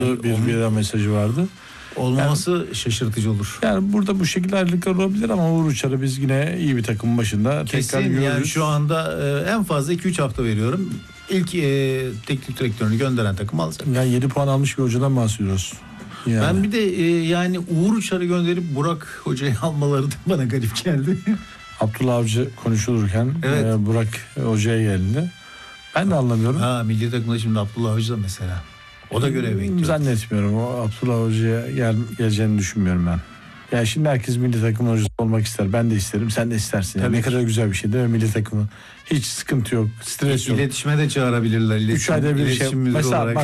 bir veda mesajı vardı. Olmaması şaşırtıcı olur. Yani burada bu şekilde ayrılıklar olabilir ama Uğur Uçar'ı biz yine iyi bir takımın başında Kesin tekrar görürüz. yani şu anda en fazla 2-3 hafta veriyorum. İlk teknik direktörünü gönderen takım alacak. Yani 7 puan almış bir hocadan bahsediyoruz. Yani. Ben bir de yani Uğur Uçar'ı gönderip Burak Hoca'yı almaları da bana garip geldi. Abdullah Avcı konuşulurken Evet. Burak Hoca'ya geldi. Ben de anlamıyorum. Milli takımda şimdi Abdullah Hoca da mesela. O da görev bekliyor. Zannetmiyorum. O Abdullah Hoca'ya geleceğini düşünmüyorum ben. Yani şimdi herkes milli takım hocası olmak ister. Ben de isterim. Sen de istersin. Yani ne kadar güzel bir şey değil mi milli takımı? Hiç sıkıntı yok. Stres yok. İletişime de çağırabilirler. 3 ayda bir şey. Mesela olarak. bak.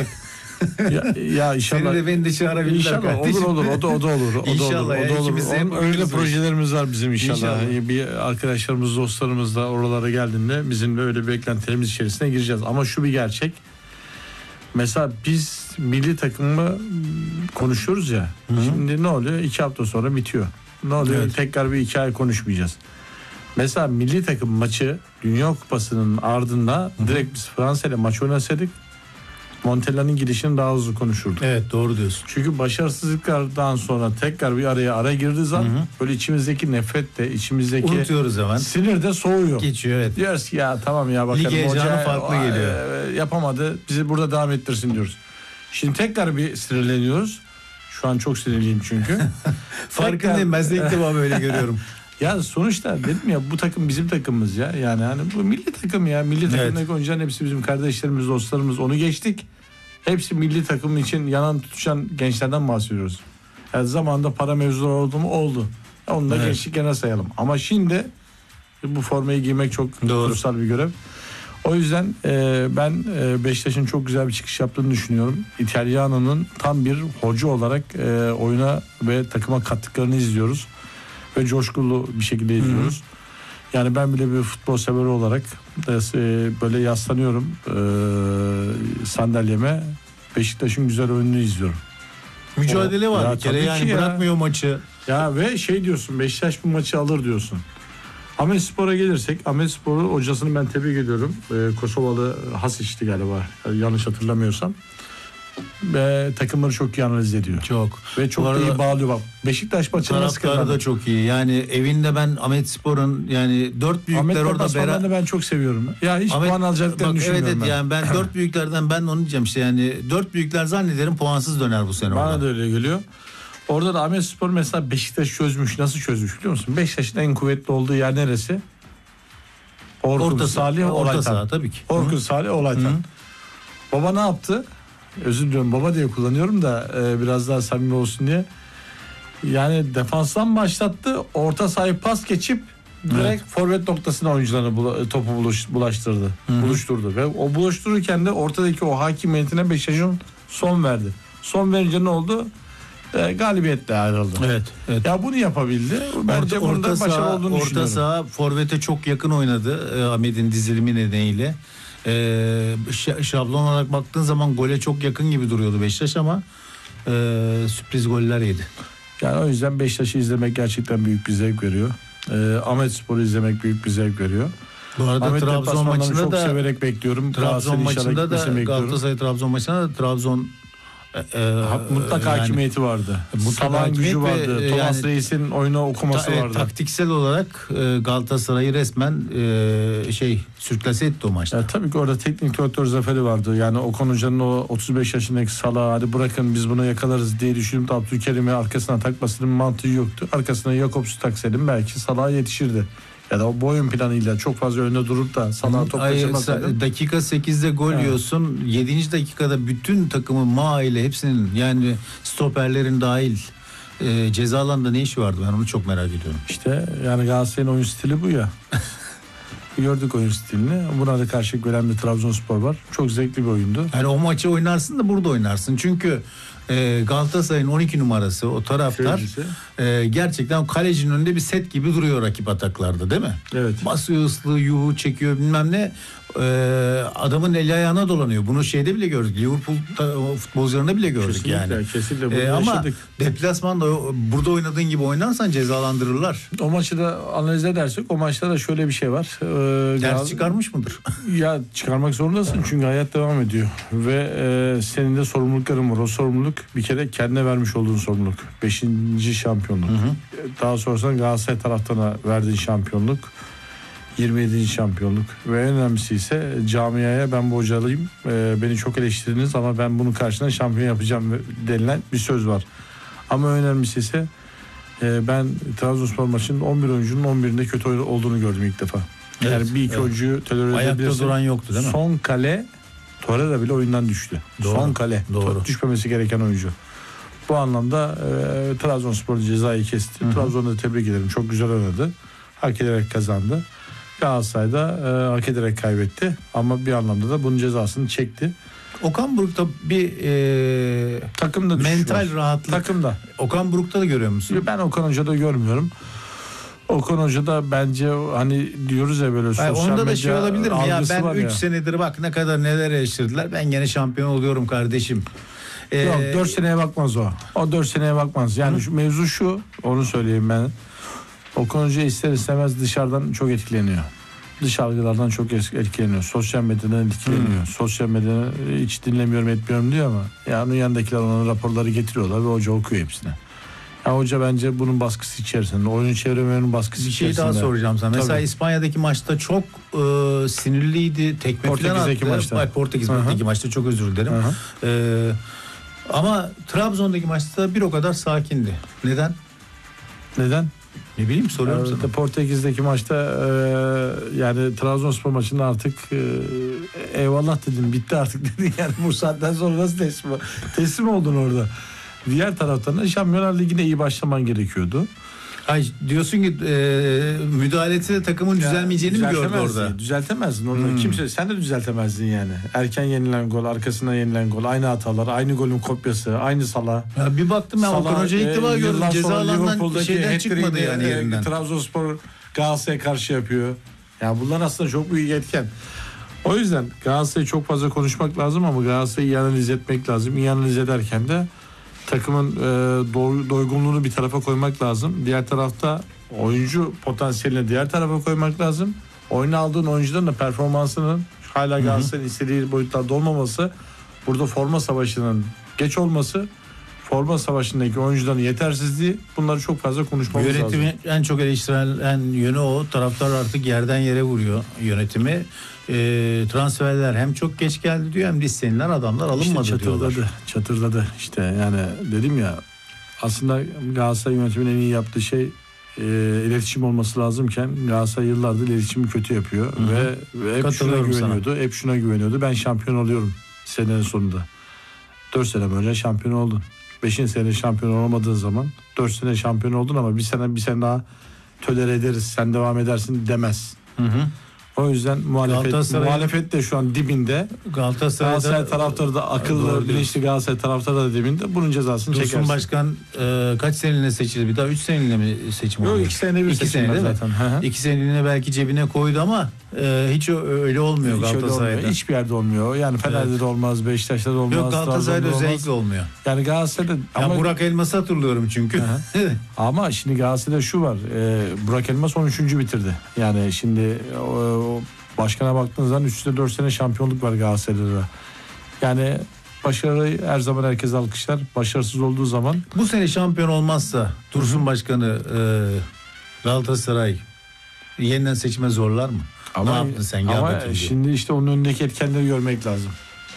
ya inşallah. Seni de beni de çağırabilirler İnşallah kardeşim. olur. O da olur. İnşallah O da olur. Öyle projelerimiz var bizim inşallah. Bir arkadaşlarımız, dostlarımız da oralara geldiğinde bizim de öyle bir beklentilerimiz içerisine gireceğiz. Ama şu bir gerçek. Mesela biz milli takımı konuşuyoruz ya. Hı-hı. Şimdi ne oluyor? 2 hafta sonra bitiyor. Ne oluyor? Evet. Tekrar bir 2 ay konuşmayacağız. Mesela milli takım maçı Dünya Kupası'nın ardında direkt biz Fransa ile maç oynasaydık Montella'nın gidişini daha hızlı konuşurduk. Evet, doğru diyorsun. Çünkü başarısızlıklardan sonra tekrar bir ara girdiği zaman böyle içimizdeki nefret de içimizdeki unutuyoruz hemen. Sinir de soğuyor. Geçiyor, evet. Diyoruz ki ya tamam ya bakalım. Lig heyecanı farklı geliyor. Yapamadı. Bizi burada devam ettirsin diyoruz. Şimdi tekrar bir sinirleniyoruz. Şu an çok sinirliyim çünkü. Farkındayım, ben de ilk defa böyle görüyorum. Ya sonuçta dedim ya bu takım bizim takımımız ya. Yani hani bu milli takım ya. Milli takımdaki oyuncuların hepsi bizim kardeşlerimiz, dostlarımız. Onu geçtik. Hepsi milli takım için yanan tutuşan gençlerden bahsediyoruz. Yani zamanında para mevzuları oldu mu? Oldu. Onu da gençlik gene sayalım. Ama şimdi bu formayı giymek çok kutsal bir görev. O yüzden ben Beşiktaş'ın çok güzel bir çıkış yaptığını düşünüyorum. İtalyana'nın tam bir hoca olarak oyuna ve takıma kattıklarını izliyoruz. Ve coşkulu bir şekilde izliyoruz. Yani ben bile bir futbol severi olarak böyle yaslanıyorum sandalyeme. Beşiktaş'ın güzel oyununu izliyorum. Mücadele var bir kere yani bırakmıyor maçı. Ya ve şey diyorsun Beşiktaş bu maçı alır diyorsun. Ahmetspor'a gelirsek Ahmetspor'u hocasını ben tebrik ediyorum. Kosovalı Hasic'ti galiba yanlış hatırlamıyorsam. Ve takımları çok iyi analiz ediyor. Çok. Ve çok da iyi bağlıyor bak. Beşiktaş maçını nasıl kazandı? Taraftarı da çok iyi. Yani evinde ben Ahmetspor'un yani 4 büyükler orada beraber. Ben çok seviyorum. Ya hiç puan alacaklarını düşünmüyorum evet, ben. yani ben 4 büyüklerden ben onu diyeceğim işte yani 4 büyükler zannederim puansız döner bu sene. Bana da öyle geliyor. Orada da Ahmetspor mesela Beşiktaş çözmüş. Nasıl çözmüş biliyor musun? Beşiktaş'ın en kuvvetli olduğu yer neresi? Orkun Salih Olaytan. Tabii ki. Orkun Salih Olaytan. Baba ne yaptı? Özür diliyorum baba diye kullanıyorum da biraz daha samimi olsun diye. Yani defanstan başlattı. Orta sahayı pas geçip direkt forvet noktasına oyuncularını topu bulaştırdı. Buluşturdu. Ve o buluştururken de ortadaki o hakimiyetine Beşiktaş'ın son verdi. Son verince ne oldu? Galibiyetle ayrıldı. Evet. Ya bunu yapabildi. Bence bunda başarılı olduğunu düşünüyorum. Orta saha forvete çok yakın oynadı. Ahmet'in dizilimi nedeniyle. Şablon olarak baktığın zaman gole çok yakın gibi duruyordu Beşiktaş ama sürpriz goller yedi. Yani o yüzden Beşiktaş'ı izlemek gerçekten büyük bir zevk veriyor. Ahmetspor'u izlemek büyük bir zevk veriyor. Bu arada Trabzon maçında çok da severek bekliyorum. Trabzon maçında da Galatasaray Trabzon maçında da Trabzon mutlaka hakimiyeti vardı. Salah'ın gücü vardı. Thomas Reis'in oyunu okuması vardı. Taktiksel olarak Galatasaray'ı resmen sürklase etti o maçta. Tabii ki orada teknik direktör zaferi vardı. Yani Okan Hoca'nın o 35 yaşındaki Salah'ı hadi bırakın biz bunu yakalarız diye düşünüp Abdülkerim'i arkasına takmasının mantığı yoktu. Arkasına Jakobs'u taksaydım belki Salah'a yetişirdi. Ya da o boyun planıyla çok fazla önde durup da sana top kaçırmasaydı. Dakika 8'de gol yiyorsun. 7. dakikada bütün takımın ile hepsinin yani stoperlerin dahil ceza alanında ne işi vardı? Ben onu çok merak ediyorum. İşte yani Galatasaray'ın oyun stili bu ya. Gördük oyun stilini. Buna da karşılık veren bir Trabzonspor var. Çok zevkli bir oyundu. Yani o maçı oynarsın da burada oynarsın. Çünkü Galatasaray'ın 12 numarası o taraftar gerçekten kalecinin önünde bir set gibi duruyor rakip ataklarda değil mi? Evet. Basıyor ıslığı, yuhu çekiyor bilmem ne. adamın eli ayağına dolanıyor. Bunu şeyde bile gördük. Liverpool futbolcularında bile gördük Kesinlikle, yani. kesinlikle bunu Ama yaşadık. deplasmanda burada oynadığın gibi oynarsan cezalandırırlar. O maçı da analiz edersek o maçta da şöyle bir şey var. Ders çıkarmış mıdır? Ya çıkarmak zorundasın çünkü hayat devam ediyor. Ve senin de sorumlulukların var. O sorumluluk bir kere kendine vermiş olduğun sorumluluk. 5. şampiyonluk. Daha sonrasında Galatasaray taraftarına verdiğin şampiyonluk. 27. şampiyonluk. Ve en önemlisi ise camiaya ben bu hocalıyım. Beni çok eleştirdiniz ama ben bunun karşılığında şampiyon yapacağım denilen bir söz var. Ama önemlisi ise ben Trabzonspor maçının 11 oyuncunun 11'inde kötü olduğunu gördüm ilk defa. Yani Evet, bir iki oyuncuyu tolere edebilirsin. Ayakta duran yoktu değil mi? Son kale Torreira bile oyundan düştü. Doğru, Son kale. doğru. Düşmemesi gereken oyuncu. Bu anlamda Trabzonspor cezayı kesti. Trabzon'da tebrik ederim. Çok güzel oynadı. Hak ederek kazandı. Galatasaray'da hak ederek kaybetti. Ama bir anlamda da bunun cezasını çekti. Okan Buruk'ta bir Takımda mental rahatlık. Takımda. Okan Buruk'ta da görüyor musun? Ben Okan Hoca'da görmüyorum. Okan Hoca'da bence hani diyoruz ya böyle sosyal medya onda da şey olabilir mi? Ya ben 3 ya. senedir bak ne kadar neler eleştirdiler. Ben gene şampiyon oluyorum kardeşim. Yok 4 seneye bakmaz o. O 4 seneye bakmaz. Yani şu mevzu şu, onu söyleyeyim ben. Okan Hoca ister istemez dışarıdan çok etkileniyor. Dış algılardan çok etkileniyor. Sosyal medyadan etkileniyor. Sosyal medyadan hiç dinlemiyorum etmiyorum diyor ama ya onun yanındakiler ona raporları getiriyorlar ve hoca okuyor hepsini. Ya hoca bence bunun baskısı içerisinde. Oyunu çeviremeyenin baskısı Bir şey içerisinde. daha soracağım sana. Mesela Tabii. İspanya'daki maçta çok sinirliydi. Tekme falan Portekiz'deki attı. maçta. Portekiz'deki maçta çok özür dilerim. Ama Trabzon'daki maçta bir o kadar sakindi. Neden? Neden? Ne bileyim soruyorum sana. Portekiz'deki maçta yani Trabzonspor maçında artık eyvallah dedim, bitti artık dedin yani bu saatten sonra nasıl teslim oldun orada. Diğer taraftan da Şampiyonlar Ligi'ne iyi başlaman gerekiyordu. Ay diyorsun ki müdahalesi takımın düzelmeyeceğini mi gördü orada? Düzeltemezdin orada. Kimse, sen de düzeltemezdin yani. Erken yenilen gol, arkasından yenilen gol, aynı hatalar, aynı golün kopyası, aynı Salah. Ya bir baktım ben Okan Hoca'yı ilk defa gördüm. Ceza alanından şeyden çıkmadı yani yerinden. Trabzonspor Galatasaray'a karşı yapıyor. Ya bunlar aslında çok büyük etken. O yüzden Galatasaray'ı çok fazla konuşmak lazım ama Galatasaray'ı iyi analiz etmek lazım. İyi analiz ederken de takımın doygunluğunu bir tarafa koymak lazım. Diğer tarafta oyuncu potansiyelini diğer tarafa koymak lazım. Oyuna aldığın oyuncuların da performansının hala Galatasaray'ın istediği boyutlarda olmaması, burada forma savaşının geç olması, forma savaşındaki oyuncuların yetersizliği, bunları çok fazla konuşmamız lazım. Yönetimi en çok eleştirilen yönü o. Taraftar artık yerden yere vuruyor yönetimi. Transferler hem çok geç geldi diyor hem de istenilen adamlar alınmadı işte diyorlar. Çatırdadı işte yani dedim ya, aslında Galatasaray yönetiminin en iyi yaptığı şey iletişim olması lazımken Galatasaray yıllardır iletişimi kötü yapıyor ve hep şuna güveniyordu. Hep şuna güveniyordu. Ben şampiyon oluyorum senenin sonunda. 4 sene önce şampiyon oldun. 5. sene şampiyon olamadığın zaman 4 sene şampiyon oldun ama bir sene daha tolere ederiz, sen devam edersin demez. O yüzden muhalefet de şu an dibinde. Galatasaray taraftarı da akıllı, bilinçli Galatasaray taraftarı da dibinde. Bunun cezasını çekersin. Dursun Başkan kaç seneliğine seçildi? Bir daha 3 seneliğine mi seçim oldu? Yok 2 senede bir seçim zaten. 2 seneliğine belki cebine koydu ama hiç öyle olmuyor Galatasaray'da. Hiçbir yerde olmuyor. Yani Fener'de de olmaz, Beşiktaş'ta da olmaz. Yok Galatasaray'da özellikle olmuyor. Yani Galatasaray'da ama Burak Elmas'ı hatırlıyorum çünkü. Ama şimdi Galatasaray'da şu var. Burak Elmas 13. bitirdi. Yani şimdi başkana baktığınız zaman üstte 4 sene şampiyonluk var Galatasaray'da. Yani başarıyı her zaman herkes alkışlar. Başarısız olduğu zaman. Bu sene şampiyon olmazsa Dursun Başkanı Galatasaray yeniden seçime zorlar mı? Ama, ne yaptın sen? Ama şimdi işte onun önündeki etkenleri görmek lazım.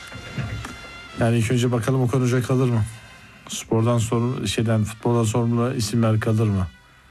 Yani ilk önce bakalım Okan Hoca kalır mı? Futboldan sorumlu isimler kalır mı?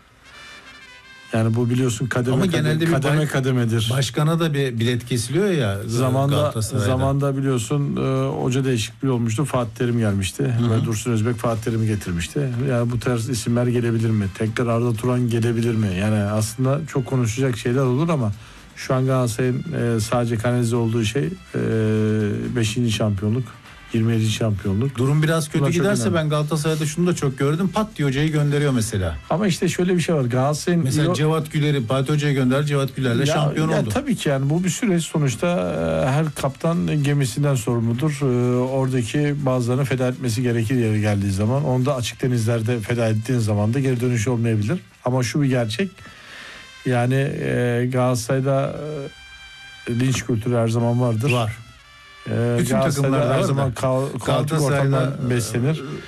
Yani bu biliyorsun kademedir. Başkana da bir bilet kesiliyor ya. Zamanda biliyorsun hoca değişikliği olmuştu. Fatih Terim gelmişti. Ve Dursun Özbek Fatih Terim'i getirmişti. Yani bu tarz isimler gelebilir mi? Tekrar Arda Turan gelebilir mi? Yani aslında çok konuşacak şeyler olur ama şu an Galatasaray'ın sadece kanalize olduğu şey 5. şampiyonluk. 27 şampiyonluk. Durum biraz kötü Bunlar çok giderse önemli. ben Galatasaray'da şunu da çok gördüm. Pat diye hocayı gönderiyor mesela. Ama işte şöyle bir şey var. Galatasaray'ın Mesela Cevat Güler'i Fatih Hoca'ya gönder. Cevat Güler'le şampiyon oldu. Tabii ki yani bu bir süreç, sonuçta her kaptan gemisinden sorumludur. Oradaki bazılarını feda etmesi gerekir yeri geldiği zaman. Onu da açık denizlerde feda ettiğin zaman da geri dönüş olmayabilir. Ama şu bir gerçek. Yani Galatasaray'da linç kültürü her zaman vardır. Var. Bütün Galatasaray'da takımlarda her var zaman da. kaotik Galatasaray'da ortamdan beslenir.